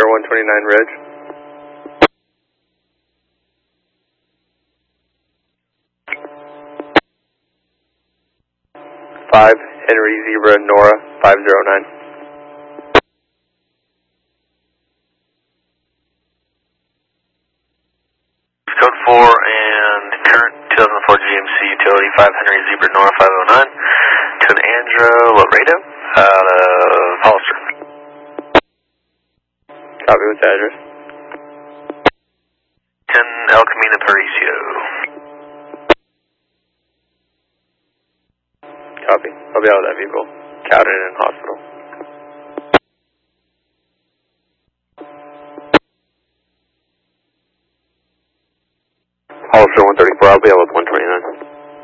129 Ridge. 5 Henry Zebra Nora 509. Code 4 and current 2004 GMC utility 5 Henry Zebra Nora 509 to an Andro Laredo out of Hollister. Copy, what's the address? 10 El Camino Paricio. Copy. I'll be out of that vehicle. Cowden in hospital. Hollister 130.